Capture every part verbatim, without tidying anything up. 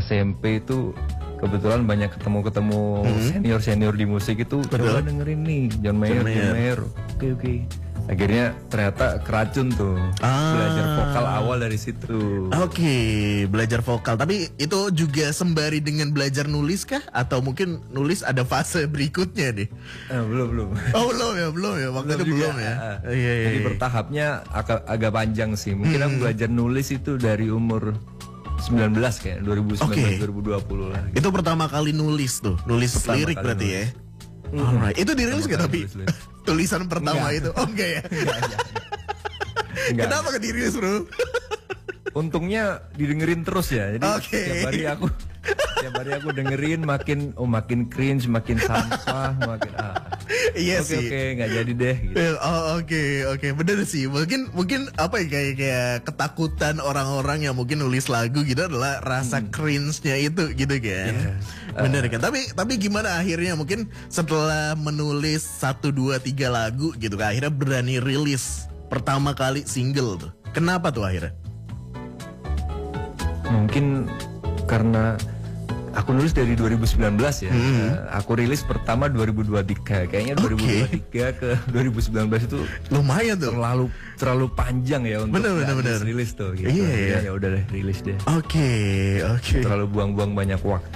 S M P itu kebetulan banyak ketemu-ketemu Hmm. senior-senior di musik itu. Betul. Coba dengerin nih John Mayer, John Mayer. John Mayer. Oke oke. Akhirnya ternyata keracun tuh. Ah. Belajar vokal awal dari situ. Oke, belajar vokal. Tapi itu juga sembari dengan belajar nulis kah? Atau mungkin nulis ada fase berikutnya nih? Eh, belum belum. Oh belum ya, belum ya. Waktu itu juga. belum ya. Ah. Iya, iya, Jadi iya. bertahapnya agak, agak panjang sih. Mungkin aku belajar nulis itu dari umur sembilan belas kayak dua ribu sembilan belas Oke. dua ribu dua puluh lah. Gitu. Itu pertama kali nulis tuh, nulis Pertama lirik kali berarti nulis. ya. Alright, itu dirilis Pertama gak tapi kali nulis. tulisan pertama Enggak. itu? Oh enggak ya? Enggak. Kenapa gak dirilis bro? Untungnya didengerin terus ya. Jadi Oke. tiap hari aku tiap hari aku dengerin makin oh makin cringe, makin sampah, makin ah. Iya Oke sih. oke nggak jadi deh gitu. Oh oke oke bener sih, mungkin mungkin apa ya kayak kayak ketakutan orang-orang yang mungkin nulis lagu gitu adalah rasa cringe-nya itu gitu kan. Yes. Bener kan, tapi tapi gimana akhirnya mungkin setelah menulis satu dua tiga lagu gitu kan akhirnya berani rilis pertama kali single tuh, kenapa tuh akhirnya? Mungkin karena aku nulis dari dua ribu sembilan belas ya. Eh, aku rilis pertama dua ribu dua puluh tiga. Kayaknya dua ribu dua puluh tiga ke dua ribu sembilan belas itu Lumayan tuh. terlalu terlalu panjang ya untuk Bener, bener, nggak bener. rilis tuh gitu. Iya, Ya, iya. ya udah deh rilis deh. Oke oke. Terlalu buang-buang banyak waktu.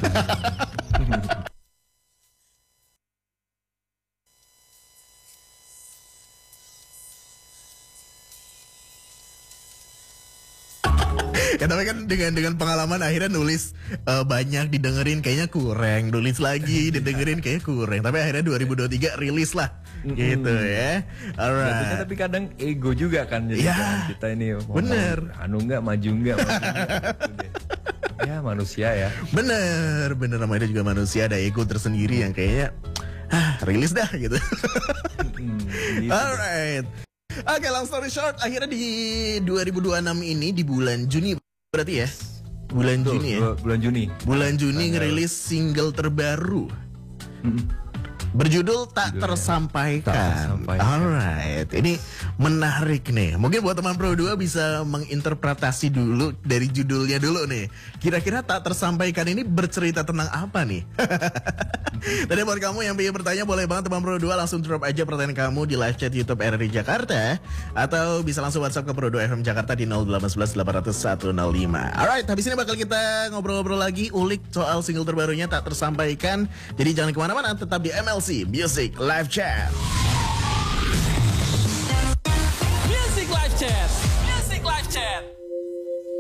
Ya tapi kan dengan dengan pengalaman akhirnya nulis eh, banyak didengerin kayaknya kurang, nulis lagi didengerin kayaknya kurang. Tapi akhirnya dua ribu dua puluh tiga rilis lah. Gitu ya. Jatuhnya Alright. tapi kadang ego juga kan jadi Ya, kan kita ini mau- bener. mau anu nggak maju nggak maju nggak, gitu deh. Ya manusia ya. Bener, bener namanya juga manusia ada ego tersendiri yang kayaknya ah, rilis dah gitu. Hmm, gitu. Alright. Oke, long story short, akhirnya di dua ribu dua puluh enam ini di bulan Juni berarti ya? Bulan Tuh, Juni ya? bu- bulan Juni. Bulan Juni Tanggal- ngerilis single terbaru. Berjudul Tak Judulnya Tersampaikan. Tak Tersampaikan. Alright, ini menarik nih. Mungkin buat teman Pro dua bisa menginterpretasi dulu dari judulnya dulu nih. Kira-kira Tak Tersampaikan ini bercerita tentang apa nih? Tadi buat kamu yang ingin bertanya boleh banget teman Pro dua langsung drop aja pertanyaan kamu di live chat YouTube R R I Jakarta atau bisa langsung WhatsApp ke Pro dua F M Jakarta di nol delapan satu satu delapan nol nol satu nol lima. Alright, habis ini bakal kita ngobrol-ngobrol lagi ulik soal single terbarunya Tak Tersampaikan. Jadi jangan kemana-mana, tetap di M L C Music Live Chat. Music Live Chat. Music Live Chat.